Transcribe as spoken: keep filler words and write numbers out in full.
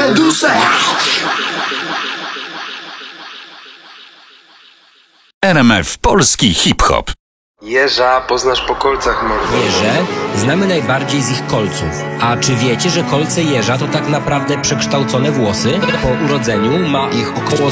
duszę. R M F Polski Hip-Hop. Jeża poznasz po kolcach, mordo. Jeże znamy najbardziej z ich kolców. A czy wiecie, że kolce jeża to tak naprawdę przekształcone włosy? Po urodzeniu ma ich około